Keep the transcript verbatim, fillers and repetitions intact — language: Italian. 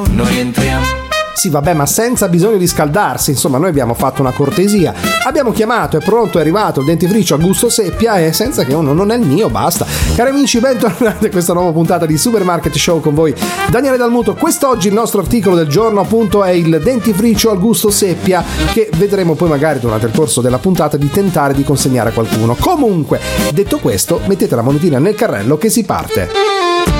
Noi entriamo. Sì, vabbè, ma senza bisogno di scaldarsi, insomma, noi abbiamo fatto una cortesia, abbiamo chiamato, è pronto, è arrivato il dentifricio a gusto seppia e senza che uno non è il mio, basta. Cari amici, bentornati a questa nuova puntata di Supermarket Show con voi Daniele Dalmuto. Quest'oggi il nostro articolo del giorno appunto è il dentifricio al gusto seppia, che vedremo poi magari durante il corso della puntata di tentare di consegnare a qualcuno. Comunque, detto questo, mettete la monetina nel carrello che si parte.